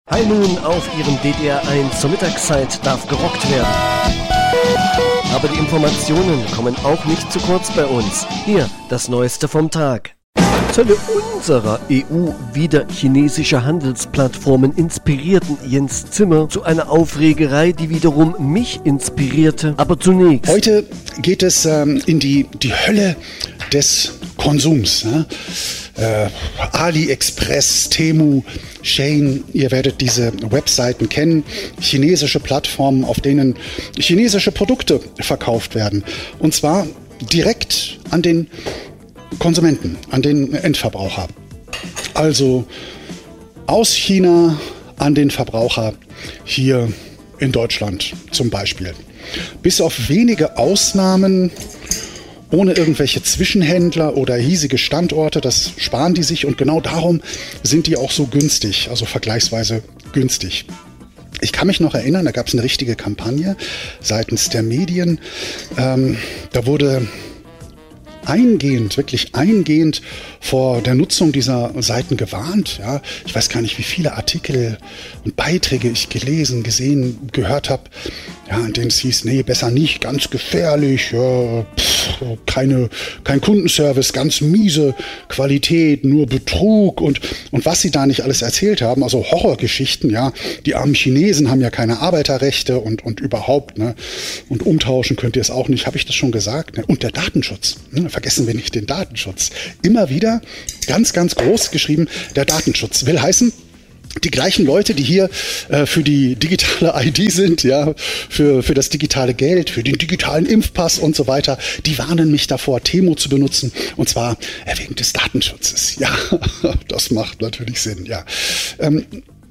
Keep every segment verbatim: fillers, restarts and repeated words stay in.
High Noon auf Ihrem D D R eins zur Mittagszeit darf gerockt werden. Aber die Informationen kommen auch nicht zu kurz bei uns. Hier das Neueste vom Tag. Zölle unserer E U wieder chinesische Handelsplattformen inspirierten Jens Zimmer zu einer Aufregerei, die wiederum mich inspirierte. Aber zunächst. Heute geht es ähm, in die, die Hölle des Konsums. Ne? Äh, AliExpress, Temu, Shein, ihr werdet diese Webseiten kennen. Chinesische Plattformen, auf denen chinesische Produkte verkauft werden. Und zwar direkt an den Konsumenten, an den Endverbraucher. Also aus China an den Verbraucher hier in Deutschland zum Beispiel. Bis auf wenige Ausnahmen, ohne irgendwelche Zwischenhändler oder hiesige Standorte, das sparen die sich und genau darum sind die auch so günstig, also vergleichsweise günstig. Ich kann mich noch erinnern, da gab es eine richtige Kampagne seitens der Medien. Ähm, da wurde eingehend, wirklich eingehend vor der Nutzung dieser Seiten gewarnt. Ja, ich weiß gar nicht, wie viele Artikel und Beiträge ich gelesen, gesehen, gehört habe, ja, in denen es hieß, nee, besser nicht, ganz gefährlich, ja, pff, keine, kein Kundenservice, ganz miese Qualität, nur Betrug und, und was sie da nicht alles erzählt haben, also Horrorgeschichten, ja, die armen Chinesen haben ja keine Arbeiterrechte und, und überhaupt, ne, und umtauschen könnt ihr es auch nicht, habe ich das schon gesagt, ne? Und der Datenschutz, ne? Vergessen wir nicht den Datenschutz. Immer wieder ganz, ganz groß geschrieben, der Datenschutz will heißen, die gleichen Leute, die hier äh, für die digitale I D sind, ja, für, für das digitale Geld, für den digitalen Impfpass und so weiter, die warnen mich davor, Temu zu benutzen, und zwar äh, wegen des Datenschutzes. Ja, das macht natürlich Sinn, ja. Ähm,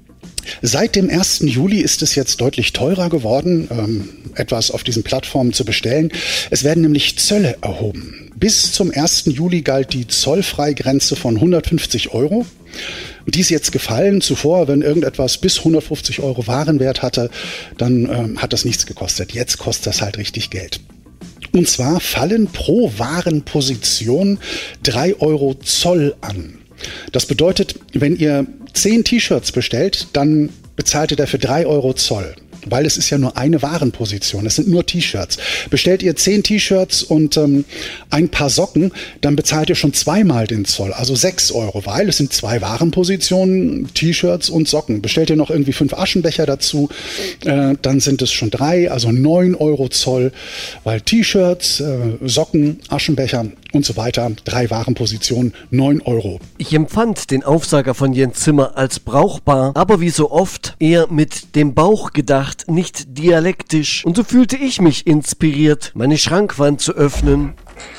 Seit dem ersten Juli ist es jetzt deutlich teurer geworden, ähm, etwas auf diesen Plattformen zu bestellen. Es werden nämlich Zölle erhoben. Bis zum ersten Juli galt die Zollfreigrenze von hundertfünfzig Euro. Die ist jetzt gefallen. Zuvor, wenn irgendetwas bis hundertfünfzig Euro Warenwert hatte, dann ähm, hat das nichts gekostet. Jetzt kostet das halt richtig Geld. Und zwar fallen pro Warenposition drei Euro Zoll an. Das bedeutet, wenn ihr zehn T-Shirts bestellt, dann bezahlt ihr dafür drei Euro Zoll. Weil es ist ja nur eine Warenposition, es sind nur T-Shirts. Bestellt ihr zehn T-Shirts und ähm, ein paar Socken, dann bezahlt ihr schon zweimal den Zoll, also sechs Euro, weil es sind zwei Warenpositionen, T-Shirts und Socken. Bestellt ihr noch irgendwie fünf Aschenbecher dazu, äh, dann sind es schon drei, also neun Euro Zoll, weil T-Shirts, äh, Socken, Aschenbecher und so weiter, drei Warenpositionen, neun Euro. Ich empfand den Aufsager von Jens Zimmer als brauchbar, aber wie so oft eher mit dem Bauch gedacht, nicht dialektisch. Und so fühlte ich mich inspiriert, meine Schrankwand zu öffnen.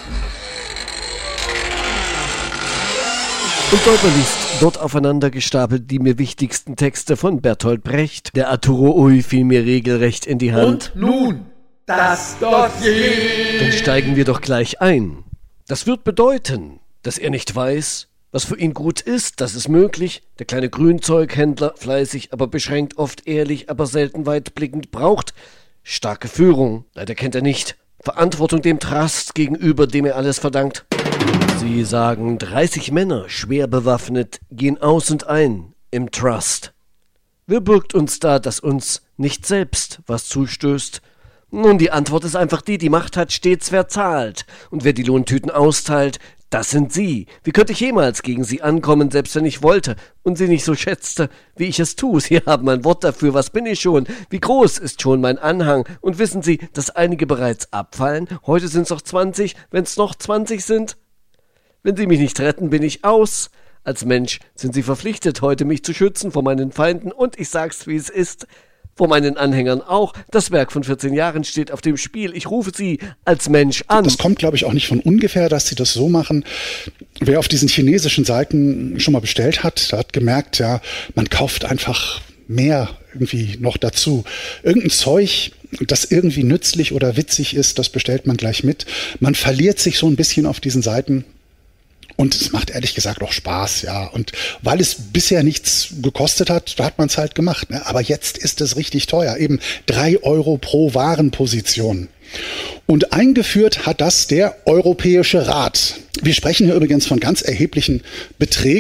Und deutlichst dort aufeinander gestapelt die mir wichtigsten Texte von Bertolt Brecht. Der Arturo Ui fiel mir regelrecht in die Hand. Und nun das Dossier. Dann steigen wir doch gleich ein. Das wird bedeuten, dass er nicht weiß, was für ihn gut ist. Das ist möglich. Der kleine Grünzeughändler, fleißig, aber beschränkt, oft ehrlich, aber selten weitblickend, braucht starke Führung. Leider kennt er nicht Verantwortung dem Trust gegenüber, dem er alles verdankt. Sie sagen, dreißig Männer, schwer bewaffnet, gehen aus und ein im Trust. Wer bürgt uns da, dass uns nicht selbst was zustößt? Nun, die Antwort ist einfach die, die Macht hat stets wer zahlt. Und wer die Lohntüten austeilt, das sind Sie. Wie könnte ich jemals gegen Sie ankommen, selbst wenn ich wollte und Sie nicht so schätzte, wie ich es tue? Sie haben ein Wort dafür, was bin ich schon? Wie groß ist schon mein Anhang? Und wissen Sie, dass einige bereits abfallen? Heute sind es noch zwanzig, wenn es noch zwanzig sind? Wenn Sie mich nicht retten, bin ich aus. Als Mensch sind Sie verpflichtet, heute mich zu schützen vor meinen Feinden und ich sag's, wie es ist, vor meinen Anhängern auch. Das Werk von vierzehn Jahren steht auf dem Spiel. Ich rufe Sie als Mensch an. Das kommt, glaube ich, auch nicht von ungefähr, dass sie das so machen. Wer auf diesen chinesischen Seiten schon mal bestellt hat, der hat gemerkt, ja, man kauft einfach mehr irgendwie noch dazu. Irgendein Zeug, das irgendwie nützlich oder witzig ist, das bestellt man gleich mit. Man verliert sich so ein bisschen auf diesen Seiten. Und es macht ehrlich gesagt auch Spaß, ja. Und weil es bisher nichts gekostet hat, da hat man es halt gemacht. Ne? Aber jetzt ist es richtig teuer. Eben drei Euro pro Warenposition. Und eingeführt hat das der Europäische Rat. Wir sprechen hier übrigens von ganz erheblichen Beträgen.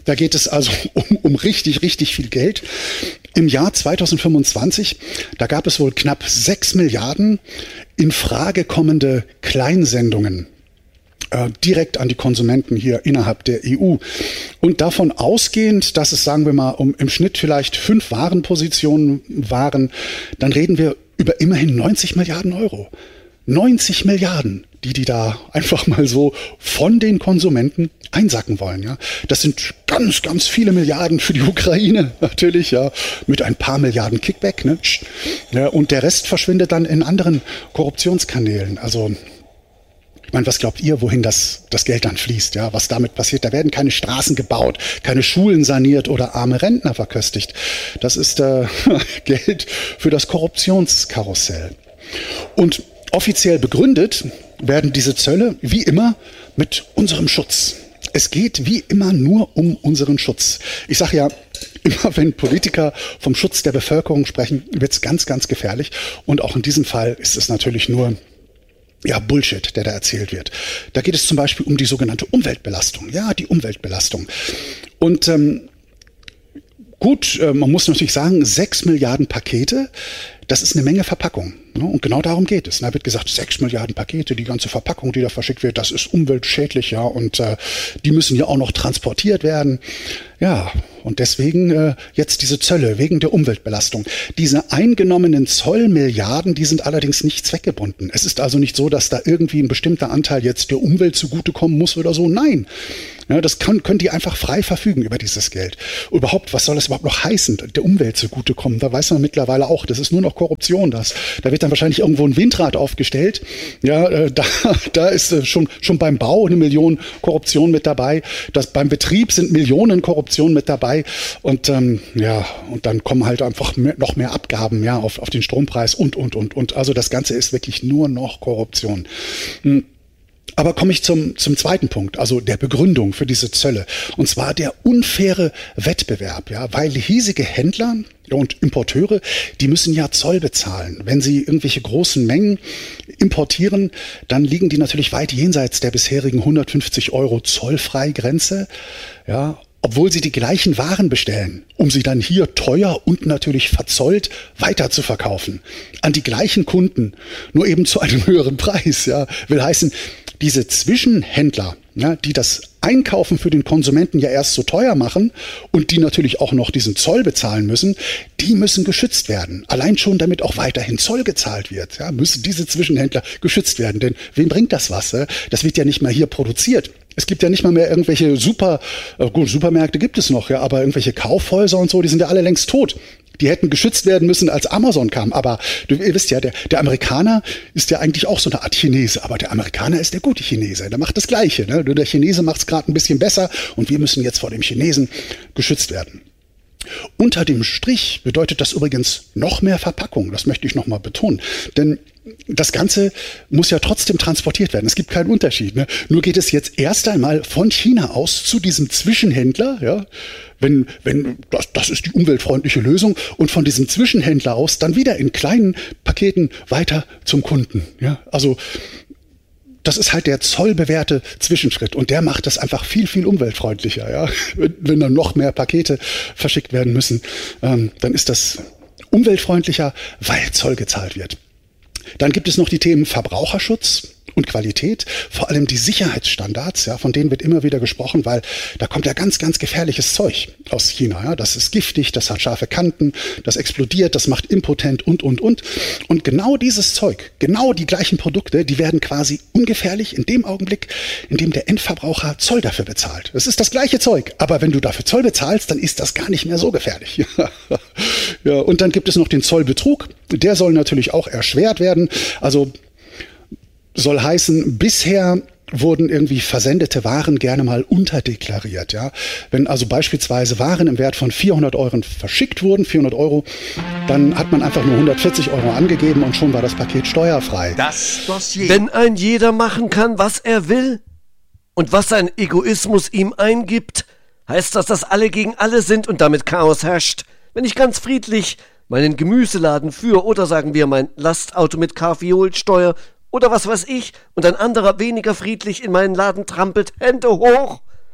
Da geht es also um, um richtig, richtig viel Geld. Im Jahr zweitausendfünfundzwanzig, da gab es wohl knapp sechs Milliarden in Frage kommende Kleinsendungen äh, direkt an die Konsumenten hier innerhalb der E U. Und davon ausgehend, dass es, sagen wir mal, um im Schnitt vielleicht fünf Warenpositionen waren, dann reden wir über immerhin neunzig Milliarden Euro. neunzig Milliarden, die die da einfach mal so von den Konsumenten einsacken wollen, ja. Das sind ganz, ganz viele Milliarden für die Ukraine, natürlich, ja. Mit ein paar Milliarden Kickback, ne. Ja, und der Rest verschwindet dann in anderen Korruptionskanälen. Also, ich meine, was glaubt ihr, wohin das, das Geld dann fließt, ja? Was damit passiert? Da werden keine Straßen gebaut, keine Schulen saniert oder arme Rentner verköstigt. Das ist äh, Geld für das Korruptionskarussell. Und offiziell begründet werden diese Zölle wie immer mit unserem Schutz. Es geht wie immer nur um unseren Schutz. Ich sage ja, immer wenn Politiker vom Schutz der Bevölkerung sprechen, wird es ganz, ganz gefährlich. Und auch in diesem Fall ist es natürlich nur ja, Bullshit, der da erzählt wird. Da geht es zum Beispiel um die sogenannte Umweltbelastung. Ja, die Umweltbelastung. Und ähm, gut, äh, man muss natürlich sagen, sechs Milliarden Pakete, das ist eine Menge Verpackung. Ne? Und genau darum geht es. Da wird gesagt, sechs Milliarden Pakete, die ganze Verpackung, die da verschickt wird, das ist umweltschädlich, ja, und äh, die müssen ja auch noch transportiert werden. Ja, und deswegen äh, jetzt diese Zölle wegen der Umweltbelastung. Diese eingenommenen Zollmilliarden, die sind allerdings nicht zweckgebunden. Es ist also nicht so, dass da irgendwie ein bestimmter Anteil jetzt der Umwelt zugutekommen muss oder so. Nein, ja, das kann, können die einfach frei verfügen über dieses Geld. Überhaupt, was soll das überhaupt noch heißen, der Umwelt zugutekommen? Da weiß man mittlerweile auch, das ist nur noch Korruption. Das. Da wird dann wahrscheinlich irgendwo ein Windrad aufgestellt. Ja, äh, da, da ist äh, schon, schon beim Bau eine Million Korruption mit dabei. Das, beim Betrieb sind Millionen Korruption mit dabei. Und ähm, ja, und dann kommen halt einfach mehr, noch mehr Abgaben, ja, auf, auf den Strompreis und, und, und, und. Also das Ganze ist wirklich nur noch Korruption. Hm. Aber komme ich zum, zum zweiten Punkt, also der Begründung für diese Zölle. Und zwar der unfaire Wettbewerb, ja, weil hiesige Händler und Importeure, die müssen ja Zoll bezahlen. Wenn sie irgendwelche großen Mengen importieren, dann liegen die natürlich weit jenseits der bisherigen hundertfünfzig Euro Zollfreigrenze, ja, obwohl sie die gleichen Waren bestellen, um sie dann hier teuer und natürlich verzollt weiter zu verkaufen. An die gleichen Kunden, nur eben zu einem höheren Preis, ja, will heißen, diese Zwischenhändler, ja, die das Einkaufen für den Konsumenten ja erst so teuer machen und die natürlich auch noch diesen Zoll bezahlen müssen, die müssen geschützt werden. Allein schon, damit auch weiterhin Zoll gezahlt wird, ja, müssen diese Zwischenhändler geschützt werden. Denn wem bringt das was? Ja? Das wird ja nicht mal hier produziert. Es gibt ja nicht mal mehr irgendwelche Super, äh, gut, Supermärkte gibt es noch, ja, aber irgendwelche Kaufhäuser und so, die sind ja alle längst tot. Die hätten geschützt werden müssen, als Amazon kam. Aber du, ihr wisst ja, der, der Amerikaner ist ja eigentlich auch so eine Art Chinese. Aber der Amerikaner ist der gute Chinese. Der macht das Gleiche. Ne? Nur der Chinese macht es gerade ein bisschen besser. Und wir müssen jetzt vor dem Chinesen geschützt werden. Unter dem Strich bedeutet das übrigens noch mehr Verpackung. Das möchte ich nochmal betonen. Denn das Ganze muss ja trotzdem transportiert werden. Es gibt keinen Unterschied. Ne? Nur geht es jetzt erst einmal von China aus zu diesem Zwischenhändler. Ja? Wenn, wenn, das, das ist die umweltfreundliche Lösung. Und von diesem Zwischenhändler aus dann wieder in kleinen Paketen weiter zum Kunden. Ja? Also das ist halt der zollbewährte Zwischenschritt. Und der macht das einfach viel, viel umweltfreundlicher. Ja? Wenn dann noch mehr Pakete verschickt werden müssen, ähm, dann ist das umweltfreundlicher, weil Zoll gezahlt wird. Dann gibt es noch die Themen Verbraucherschutz und Qualität, vor allem die Sicherheitsstandards, ja, von denen wird immer wieder gesprochen, weil da kommt ja ganz, ganz gefährliches Zeug aus China. Ja. Das ist giftig, das hat scharfe Kanten, das explodiert, das macht impotent und, und, und. Und genau dieses Zeug, genau die gleichen Produkte, die werden quasi ungefährlich in dem Augenblick, in dem der Endverbraucher Zoll dafür bezahlt. Das ist das gleiche Zeug, aber wenn du dafür Zoll bezahlst, dann ist das gar nicht mehr so gefährlich. Ja, und dann gibt es noch den Zollbetrug, der soll natürlich auch erschwert werden. Also soll heißen, bisher wurden irgendwie versendete Waren gerne mal unterdeklariert. Ja? Wenn also beispielsweise Waren im Wert von vierhundert Euro verschickt wurden, vierhundert Euro, dann hat man einfach nur hundertvierzig Euro angegeben und schon war das Paket steuerfrei. Das Dossier. Wenn ein jeder machen kann, was er will und was sein Egoismus ihm eingibt, heißt das, dass alle gegen alle sind und damit Chaos herrscht. Wenn ich ganz friedlich meinen Gemüseladen führe oder sagen wir mein Lastauto mit Kaffeeholsteuer oder was weiß ich, und ein anderer weniger friedlich in meinen Laden trampelt, Hände hoch.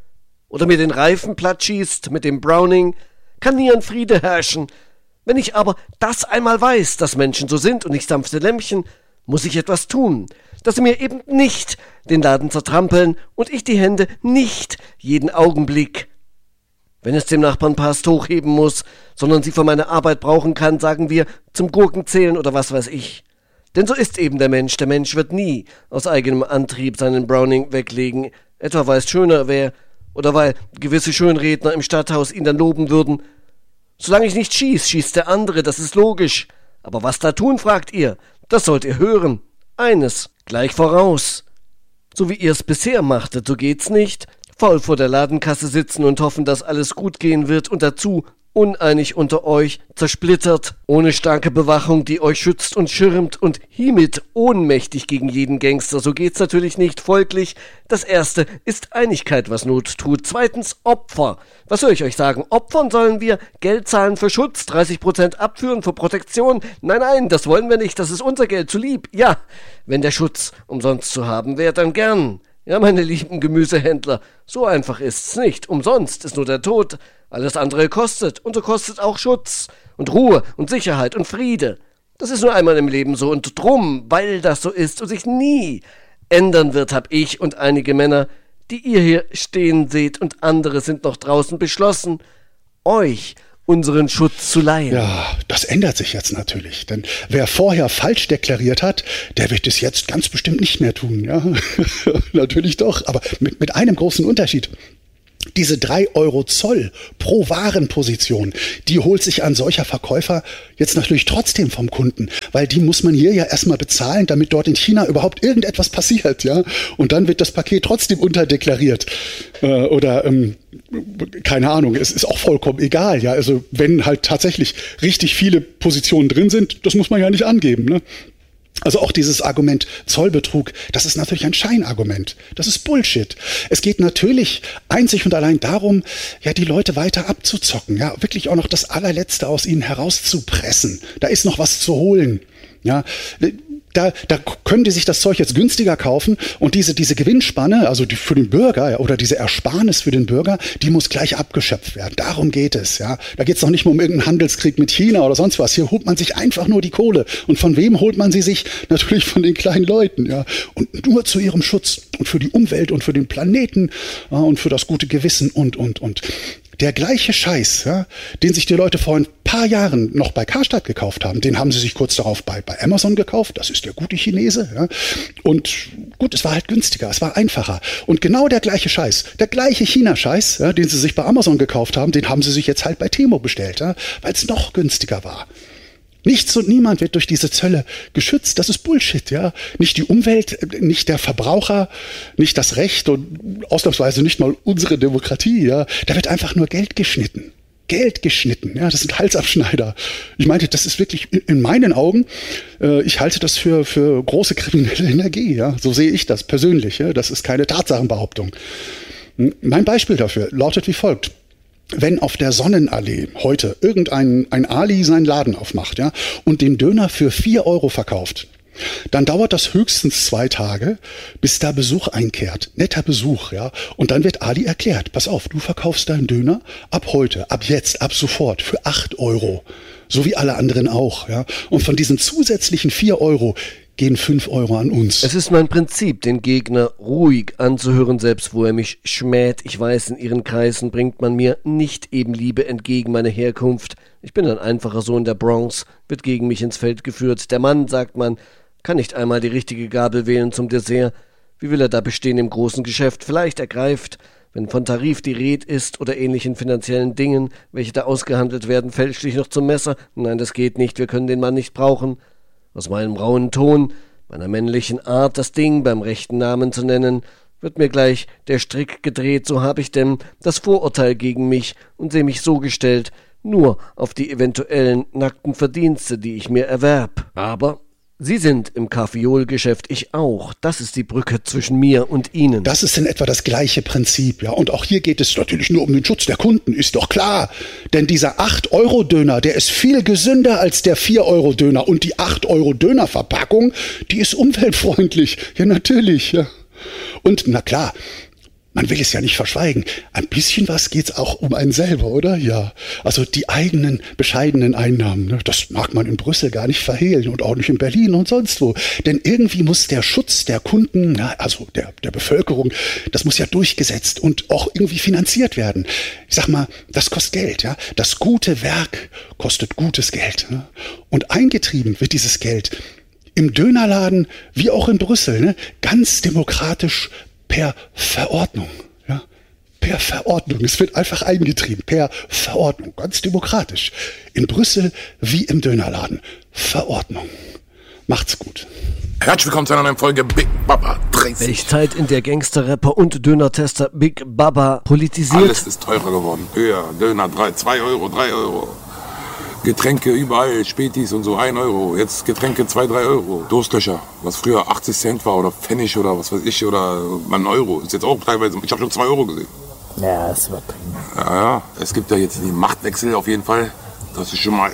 oder mir den Reifen platt schießt mit dem Browning, kann nie ein Friede herrschen. Wenn ich aber das einmal weiß, dass Menschen so sind und nicht sanfte Lämmchen, muss ich etwas tun, dass sie mir eben nicht den Laden zertrampeln und ich die Hände nicht jeden Augenblick, wenn es dem Nachbarn passt, hochheben muss, sondern sie für meine Arbeit brauchen kann, sagen wir, zum Gurkenzählen oder was weiß ich. Denn so ist eben der Mensch. Der Mensch wird nie aus eigenem Antrieb seinen Browning weglegen, etwa weil es schöner wäre oder weil gewisse Schönredner im Stadthaus ihn dann loben würden. Solange ich nicht schieß, schießt der andere, das ist logisch. Aber was da tun, fragt ihr, das sollt ihr hören. Eines, gleich voraus. So wie ihr es bisher machtet, so geht's nicht. Faul vor der Ladenkasse sitzen und hoffen, dass alles gut gehen wird und dazu uneinig unter euch, zersplittert, ohne starke Bewachung, die euch schützt und schirmt und hiemit ohnmächtig gegen jeden Gangster. So geht's natürlich nicht. Folglich, das erste ist Einigkeit, was Not tut. Zweitens Opfer. Was soll ich euch sagen? Opfern sollen wir Geld zahlen für Schutz, dreißig Prozent abführen für Protektion? Nein, nein, das wollen wir nicht. Das ist unser Geld zu lieb. Ja, wenn der Schutz umsonst zu haben wäre, dann gern. Ja, meine lieben Gemüsehändler, so einfach ist's nicht. Umsonst ist nur der Tod. Alles andere kostet, und so kostet auch Schutz und Ruhe und Sicherheit und Friede. Das ist nur einmal im Leben so, und drum, weil das so ist und sich nie ändern wird, hab ich und einige Männer, die ihr hier stehen seht und andere sind noch draußen, beschlossen, euch unseren Schutz zu leihen. Ja, das ändert sich jetzt natürlich, denn wer vorher falsch deklariert hat, der wird es jetzt ganz bestimmt nicht mehr tun, ja. Natürlich doch, aber mit, mit einem großen Unterschied. Diese drei Euro Zoll pro Warenposition, die holt sich ein solcher Verkäufer jetzt natürlich trotzdem vom Kunden, weil die muss man hier ja erstmal bezahlen, damit dort in China überhaupt irgendetwas passiert, ja. Und dann wird das Paket trotzdem unterdeklariert. Äh, oder, ähm, keine Ahnung, es ist auch vollkommen egal, ja. Also wenn halt tatsächlich richtig viele Positionen drin sind, das muss man ja nicht angeben, ne. Also auch dieses Argument Zollbetrug, das ist natürlich ein Scheinargument. Das ist Bullshit. Es geht natürlich einzig und allein darum, ja, die Leute weiter abzuzocken, ja, wirklich auch noch das Allerletzte aus ihnen herauszupressen. Da ist noch was zu holen, ja. Da, da können die sich das Zeug jetzt günstiger kaufen und diese, diese Gewinnspanne, also die für den Bürger, ja, oder diese Ersparnis für den Bürger, die muss gleich abgeschöpft werden. Darum geht es, ja. Da geht es doch nicht mehr um irgendeinen Handelskrieg mit China oder sonst was. Hier holt man sich einfach nur die Kohle. Und von wem holt man sie sich? Natürlich von den kleinen Leuten, ja. Und nur zu ihrem Schutz und für die Umwelt und für den Planeten, ja, und für das gute Gewissen und, und, und. Der gleiche Scheiß, ja, den sich die Leute vor ein paar Jahren noch bei Karstadt gekauft haben, den haben sie sich kurz darauf bei, bei Amazon gekauft. Das ist der gute Chinese. Ja. Und gut, es war halt günstiger, es war einfacher. Und genau der gleiche Scheiß, der gleiche China-Scheiß, ja, den sie sich bei Amazon gekauft haben, den haben sie sich jetzt halt bei Temu bestellt, ja, weil es noch günstiger war. Nichts und niemand wird durch diese Zölle geschützt. Das ist Bullshit, ja. Nicht die Umwelt, nicht der Verbraucher, nicht das Recht und ausnahmsweise nicht mal unsere Demokratie, ja. Da wird einfach nur Geld geschnitten. Geld geschnitten, ja. Das sind Halsabschneider. Ich meinte, das ist wirklich in meinen Augen, äh, ich halte das für, für große kriminelle Energie, ja. So sehe ich das persönlich, ja. Das ist keine Tatsachenbehauptung. Mein Beispiel dafür lautet wie folgt. Wenn auf der Sonnenallee heute irgendein ein Ali seinen Laden aufmacht, ja, und den Döner für vier Euro verkauft, dann dauert das höchstens zwei Tage, bis da Besuch einkehrt. Netter Besuch, ja. Und dann wird Ali erklärt, pass auf, du verkaufst deinen Döner ab heute, ab jetzt, ab sofort für acht Euro. So wie alle anderen auch, ja. Und von diesen zusätzlichen vier Euro gehen fünf Euro an uns. Es ist mein Prinzip, den Gegner ruhig anzuhören, selbst wo er mich schmäht. Ich weiß, in ihren Kreisen bringt man mir nicht eben Liebe entgegen, meine Herkunft. Ich bin ein einfacher Sohn der Bronx, wird gegen mich ins Feld geführt. Der Mann, sagt man, kann nicht einmal die richtige Gabel wählen zum Dessert. Wie will er da bestehen im großen Geschäft? Vielleicht ergreift, wenn von Tarif die Rede ist oder ähnlichen finanziellen Dingen, welche da ausgehandelt werden, fälschlich noch zum Messer. Nein, das geht nicht, wir können den Mann nicht brauchen. Aus meinem rauen Ton, meiner männlichen Art, das Ding beim rechten Namen zu nennen, wird mir gleich der Strick gedreht, so habe ich denn das Vorurteil gegen mich und sehe mich so gestellt, nur auf die eventuellen nackten Verdienste, die ich mir erwerb. Aber Sie sind im Kaffeolgeschäft, ich auch. Das ist die Brücke zwischen mir und Ihnen. Das ist in etwa das gleiche Prinzip, ja. Und auch hier geht es natürlich nur um den Schutz der Kunden, ist doch klar. Denn dieser acht Euro Döner, der ist viel gesünder als der vier Euro Döner. Und die acht Euro Döner-Verpackung, die ist umweltfreundlich. Ja, natürlich, ja. Und na klar, man will es ja nicht verschweigen, ein bisschen was geht's auch um einen selber, oder? Ja, also die eigenen bescheidenen Einnahmen, ne? Das mag man in Brüssel gar nicht verhehlen und auch nicht in Berlin und sonst wo. Denn irgendwie muss der Schutz der Kunden, na, also der, der Bevölkerung, das muss ja durchgesetzt und auch irgendwie finanziert werden. Ich sag mal, das kostet Geld, ja. Das gute Werk kostet gutes Geld. Ne? Und eingetrieben wird dieses Geld im Dönerladen wie auch in Brüssel, ne? Ganz demokratisch per Verordnung, ja, per Verordnung. Es wird einfach eingetrieben, per Verordnung, ganz demokratisch. In Brüssel wie im Dönerladen. Verordnung. Macht's gut. Herzlich willkommen zu einer neuen Folge Big Baba dreißig. Welche Zeit, in der Gangster-Rapper und Döner-Tester Big Baba politisiert. Alles ist teurer geworden. Höher, Döner, drei, zwei Euro, drei Euro. Getränke überall, Spätis und so, ein Euro. Jetzt Getränke zwei, drei Euro. Durstlöcher, was früher achtzig Cent war oder Pfennig oder was weiß ich oder mal ein Euro. Ist jetzt auch teilweise, ich habe schon zwei Euro gesehen. Ja, das ist übertrieben. Ja, ja, es gibt ja jetzt den Machtwechsel auf jeden Fall. Das ist schon mal,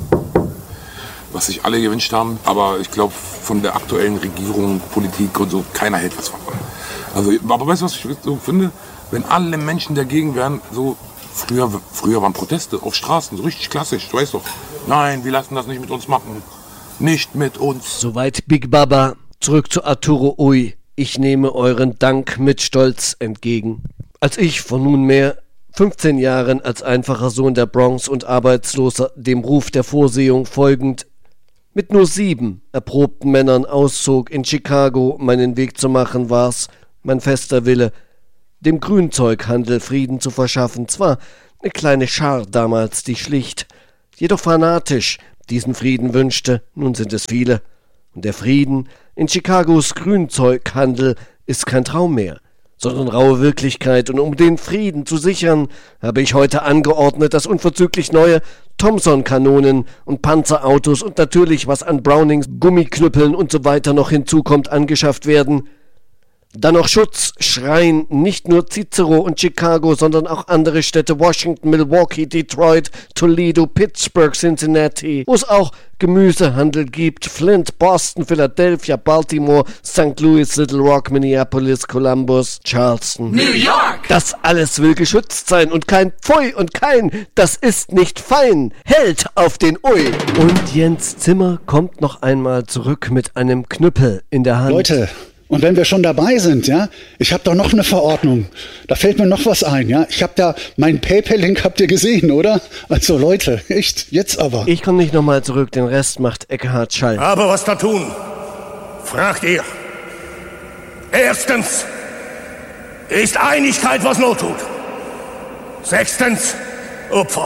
was sich alle gewünscht haben. Aber ich glaube, von der aktuellen Regierung, Politik und so, keiner hält was von. Also, aber weißt du, was ich so finde? Wenn alle Menschen dagegen wären, so... Früher, früher waren Proteste auf Straßen, so richtig klassisch, du weißt doch. Nein, wir lassen das nicht mit uns machen. Nicht mit uns. Soweit Big Baba. Zurück zu Arturo Ui. Ich nehme euren Dank mit Stolz entgegen. Als ich vor nunmehr fünfzehn Jahren als einfacher Sohn der Bronx und Arbeitsloser dem Ruf der Vorsehung folgend mit nur sieben erprobten Männern auszog, in Chicago meinen Weg zu machen, war's mein fester Wille, dem Grünzeughandel Frieden zu verschaffen. Zwar eine kleine Schar damals, die schlicht, jedoch fanatisch diesen Frieden wünschte, nun sind es viele. Und der Frieden in Chicagos Grünzeughandel ist kein Traum mehr, sondern raue Wirklichkeit. Und um den Frieden zu sichern, habe ich heute angeordnet, dass unverzüglich neue Thompson-Kanonen und Panzerautos und natürlich, was an Brownings, Gummiknüppeln und so weiter noch hinzukommt, angeschafft werden. Dann noch Schutz schreien nicht nur Cicero und Chicago, sondern auch andere Städte, Washington, Milwaukee, Detroit, Toledo, Pittsburgh, Cincinnati, wo es auch Gemüsehandel gibt, Flint, Boston, Philadelphia, Baltimore, Sankt Louis, Little Rock, Minneapolis, Columbus, Charleston, New York! Das alles will geschützt sein und kein Pfui und kein, das ist nicht fein, hält auf den Ui. Und Jens Zimmer kommt noch einmal zurück mit einem Knüppel in der Hand. Leute, und wenn wir schon dabei sind, ja, ich habe doch noch eine Verordnung. Da fällt mir noch was ein, ja. Ich habe da, meinen PayPal-Link habt ihr gesehen, oder? Also Leute, echt, jetzt aber. Ich komme nicht nochmal zurück, den Rest macht Eckhard Schall. Aber was da tun? Fragt ihr. Erstens ist Einigkeit, was Not tut. Sechstens, Opfer.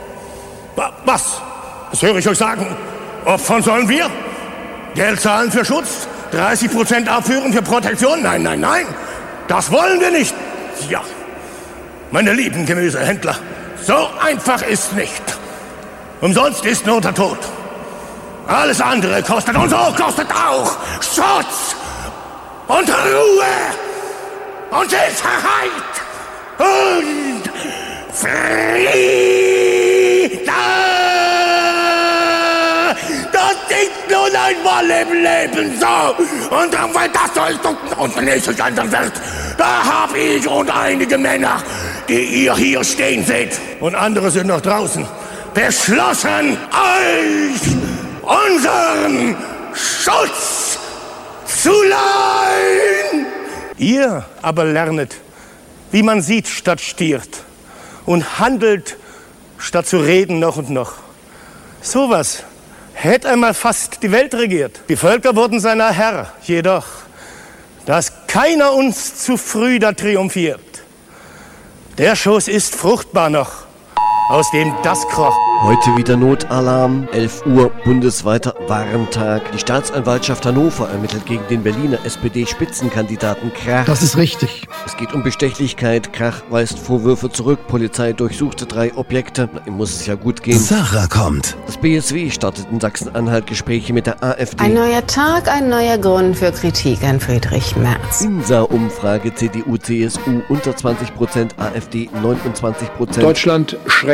Was? Das höre ich euch sagen. Opfern sollen wir? Geld zahlen für Schutz? dreißig Prozent abführen für Protektion? Nein, nein, nein. Das wollen wir nicht. Ja, meine lieben Gemüsehändler, so einfach ist nicht. Umsonst ist nur der Tod. Alles andere kostet und so kostet auch Schutz und Ruhe und Sicherheit und Frieden. Das ist nun einmal im Leben so. Und weil das so ist und nicht so anders wird, da hab ich und einige Männer, die ihr hier stehen seht, und andere sind noch draußen, beschlossen, euch unseren Schutz zu leihen. Ihr aber lernet, wie man sieht statt stiert und handelt statt zu reden noch und noch. Sowas hätte einmal fast die Welt regiert. Die Völker wurden seiner Herr, jedoch, dass keiner uns zu früh da triumphiert. Der Schoß ist fruchtbar noch, aus dem das kroch. Heute wieder Notalarm, elf Uhr, bundesweiter Warntag. Die Staatsanwaltschaft Hannover ermittelt gegen den Berliner S P D-Spitzenkandidaten Krach. Das ist richtig. Es geht um Bestechlichkeit. Krach weist Vorwürfe zurück. Polizei durchsuchte drei Objekte. Na, ihm muss es ja gut gehen. Sarah kommt. Das B S W startet in Sachsen-Anhalt Gespräche mit der AfD. Ein neuer Tag, ein neuer Grund für Kritik an Friedrich Merz. INSA-Umfrage C D U, C S U unter zwanzig Prozent, AfD neunundzwanzig Prozent. Deutschland schreckt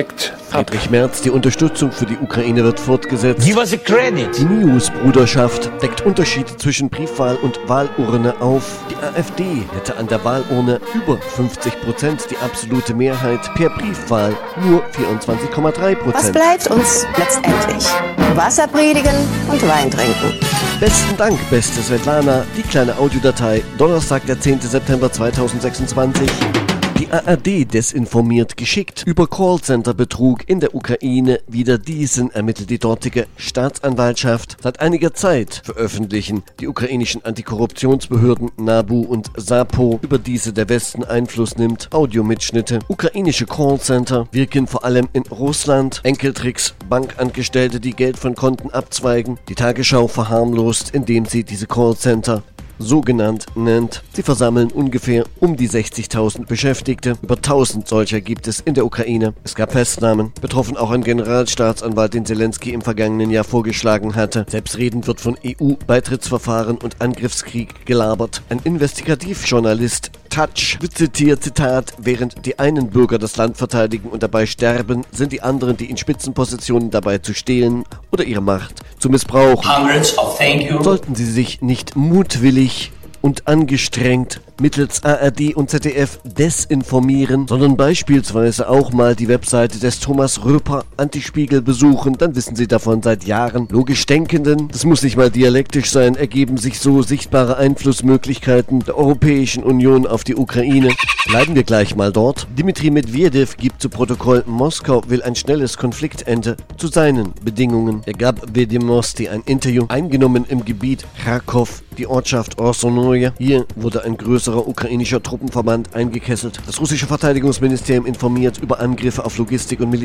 Friedrich Merz, die Unterstützung für die Ukraine wird fortgesetzt. Give us a credit. Die News-Bruderschaft deckt Unterschiede zwischen Briefwahl und Wahlurne auf. Die AfD hätte an der Wahlurne über fünfzig Prozent, die absolute Mehrheit per Briefwahl nur vierundzwanzig Komma drei Prozent. Was bleibt uns letztendlich? Wasser predigen und Wein trinken. Besten Dank, beste Svetlana. Die kleine Audiodatei, Donnerstag, der zehnte September zweitausendsechsundzwanzig. Die A R D desinformiert geschickt über Callcenter-Betrug in der Ukraine. Wider diesen ermittelt die dortige Staatsanwaltschaft. Seit einiger Zeit veröffentlichen die ukrainischen Antikorruptionsbehörden NABU und SAPO, über diese der Westen Einfluss nimmt, Audiomitschnitte. Ukrainische Callcenter wirken vor allem in Russland. Enkeltricks, Bankangestellte, die Geld von Konten abzweigen. Die Tagesschau verharmlost, indem sie diese Callcenter so genannt nennt. Sie versammeln ungefähr um die sechzigtausend Beschäftigte. Über tausend solcher gibt es in der Ukraine. Es gab Festnahmen. Betroffen auch ein Generalstaatsanwalt, den Zelensky im vergangenen Jahr vorgeschlagen hatte. Selbstredend wird von E U-Beitrittsverfahren und Angriffskrieg gelabert. Ein Investigativjournalist, Touch, zitiert, Zitat, während die einen Bürger das Land verteidigen und dabei sterben, sind die anderen, die in Spitzenpositionen dabei zu stehlen oder ihre Macht zu missbrauchen. Sollten sie sich nicht mutwillig und angestrengt mittels A R D und Z D F desinformieren, sondern beispielsweise auch mal die Webseite des Thomas Röper Antispiegel besuchen, dann wissen Sie davon seit Jahren. Logisch Denkenden, das muss nicht mal dialektisch sein, ergeben sich so sichtbare Einflussmöglichkeiten der Europäischen Union auf die Ukraine. Bleiben wir gleich mal dort. Dmitri Medvedev gibt zu Protokoll, Moskau will ein schnelles Konfliktende zu seinen Bedingungen. Er gab Vedemosti ein Interview, eingenommen im Gebiet Kharkov, die Ortschaft Orsonoje. Hier wurde ein größerer ukrainischer Truppenverband eingekesselt. Das russische Verteidigungsministerium informiert über Angriffe auf Logistik und Militär.